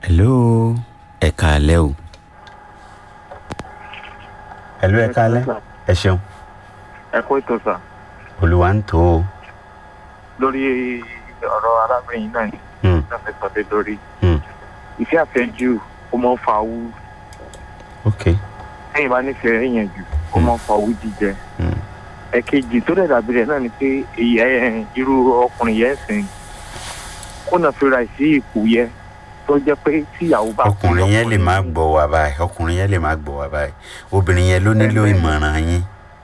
Hello, ẹ káalẹ́ o. Hello, ẹ káalẹ́. Ẹ ṣeun. Ẹ kú ètò sà. Olúwa ń tó o. Lórí ọ̀rọ̀ arábìnrin náà ni wọ́n fẹ́ sọ pé lórí. Ìfẹ́ àfẹ́jù ó máa ń fa owú. Ok. Ẹ̀yìn bá nífẹ̀ẹ́ èèyàn jù ó máa ń fa owú jíjẹ. Ẹ̀kejì tó dẹ̀ dàbí rẹ̀ náà ni pé irú ọkùnrin yẹn sìn kó náà fi ra sí ipò yẹ tó jẹ́ pé tíyàwó bá. Ọkùnrin yẹn lè má gbọ́ wa báyìí. Obìnrin yẹn ló nílò ìmọ̀ràn yín.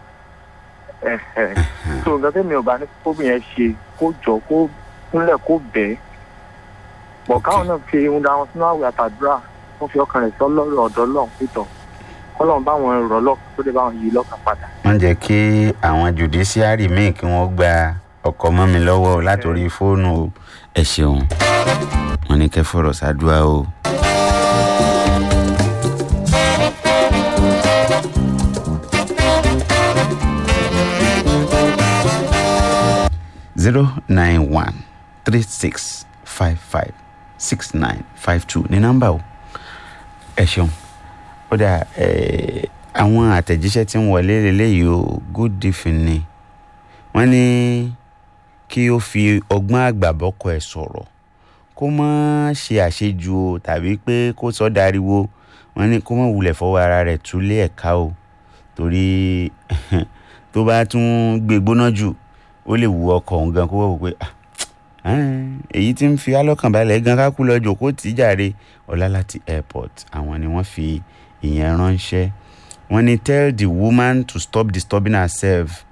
So nǹkan tẹ́mi ọba ní kóbìnrin yẹn ṣe kó jọ kó kúnlẹ̀ kó bẹ́ẹ̀. Bọ̀ káwọn náà fi ohun dáhùn sínú àwẹ̀ àtàdúrà wọ́n fi ọkàn rẹ̀ sọ lọ́rọ̀ ọ̀dọ́ lọ́hùn pétọ̀ kọ́lọ́n báwọn rọ̀ lọ́kàn tó lè báwọn yí lọ́kàn padà. Wọ́n jẹ́ kí àwọn judiciary míì kí wọ́n gba ọkọ mọ́ mi lọ́wọ́ látòrí fóònù o. Ẹ ṣeun. Wọ́n ní kẹ́ fọ̀rọ̀ ṣàdúrà o. (09136556952) ní nọ́mbà o. Ẹ ṣeun. Ó dà àwọn àtẹ̀jíṣẹ́ tí ń wọlé lélẹ́yìí o. Good evening ni. Wọ́n ní kí ó fi ọgbọ́n àgbà bọ́kọ ẹ̀ sọ̀rọ̀ kó má ṣe àṣejù o tàbí pé kó sọ dariwo. Wọ́n ní kó má wulẹ̀ fọwọ́ ara rẹ̀ túlé ẹ̀ka o torí tó bá tún gbé gbóná jù ó lè wu ọkọ òun gan kó wọ́n wò pé èyí tí ń fi alọ́kàn balẹ̀ gan ká kú lọ jòkó tí jàre. Ọlá láti airport àwọn ni wọ́n fi ìyẹn ránṣẹ́. Wọ́n ní tell the woman to stop disturbing herself.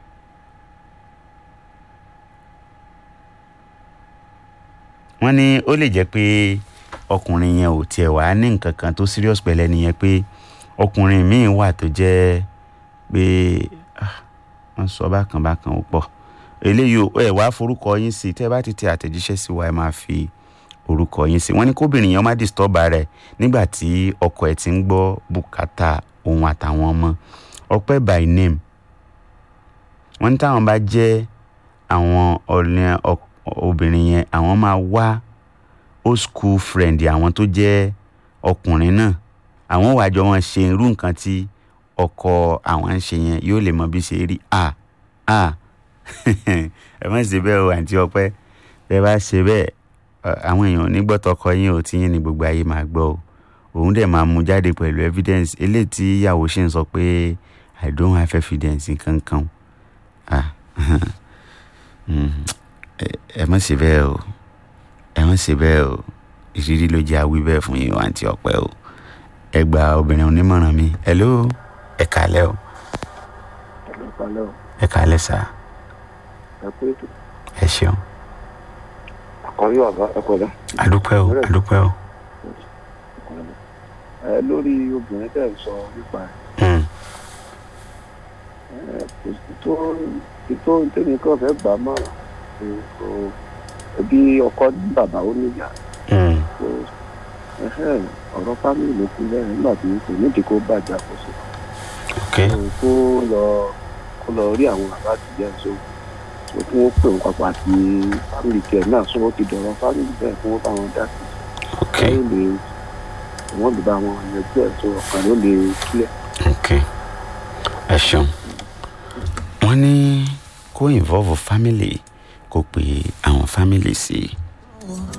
Wọ́n ní ó lè jẹ́ pé ọkùnrin yẹn ò tiẹ̀ wá ní nǹkan kan tó serious pẹ̀lẹ́ nìyẹn pé ọkùnrin míì wà tó jẹ́ pé wọ́n sọ bákan ó pọ̀. Eléyìí ẹ wá forúkọ yín sí tẹ́ bá ti tẹ àtẹ̀jíṣẹ́ sí wa ẹ máa fi orúkọ yín sí. Wọ́n ní kóbìnrin yẹn má disturb rẹ̀ nígbà tí ọkọ ẹ̀ ti ń gbọ́ bùkátà òun àtàwọn ọmọ. Ọpẹ́ by name. Wọ́n ní táwọn bá jẹ́ àwọn ọ̀rẹ́ obìnrin yẹn àwọn máa wá old school friend àwọn tó jẹ́ ọkùnrin náà. Àwọn wàá jọ wọn ṣe irú nǹkan tí ọkọ àwọn ń ṣe yẹn yóò lè mọ bí ṣe rí. Ẹ má ṣe bẹ́ẹ̀ o àǹtí Ọpẹ́. Tẹ́ bá ṣe bẹ́ẹ̀ àwọn èèyàn ò ní gbọ́ tọkọ yín ò tí yín ní gbogbo ayé máa gbọ́ o. Òun dẹ̀ máa mú jáde pẹ̀lú evidence eléyìí tí ìyàwó ṣe ń sọ pé I don't have evidence kankan. Ẹ má ṣe bẹ́ẹ̀ o. Ìrírí ló jẹ́ àwí bẹ́ẹ̀ fún yín àǹtí Ọpẹ́ o. Ẹ gba obìnrin onímọ̀ràn mi. Hello, ẹ káalẹ́ o. Ẹ káalẹ́ sà. Ẹ ṣeun. Àkọ́rí bàbá ẹ pẹ̀lẹ́. Adúpẹ́ o. Lórí obìnrin tẹ̀ ń sọ nípa ètò tèmi kan fẹ́ gbà mọ́ràn bí ọkọ ní bàbá ó níyà ọ̀rọ̀ fámìlì ló kú lẹ́yìn nígbà tí kò nídìí kó bàjẹ́ àkóso kó lọ rí àwọn bàbá àtijọ́ ẹ̀sọ́ tó kí wọ́n pè wọ́n papọ̀ àti fámìlì tiẹ̀ náà sọ wọ́n ti dọ̀rọ̀ fámìlì bẹ́ẹ̀ kí wọ́n bá wọn dá sí wọ́n lè bá wọn yanjú ẹ̀ tó ọkàn ló lè kílẹ̀. Ẹ ṣeun. Wọ́n ní kó involve family kó pe àwọn family sí i.